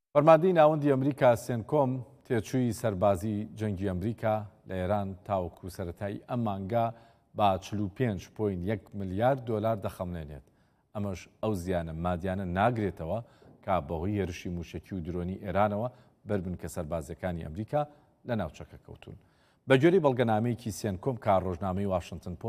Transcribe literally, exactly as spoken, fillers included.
فەرماندەی ناوەندی ئەمریکا سێنکۆم تێچووی سەربازی جەنگی ئەمریکا لە ئێران تاوەکو سەرەتایی ئەم مانگا با چل و پێنج پۆینت یەک ملیارد دۆلار دەخەملێنێت. ئەمەش ئەو زیانە مادیانە ناگرێتەوە کە بەهۆی هێرشی موشکی و درۆنی ئێرانەوە بربن کە سەربازەکانی ئەمریکا لە ناوچەکە کەوتون. بە گوێرەی بەڵگەنامەیەکی سێنکۆم کار ڕۆژنامەی واشنگتن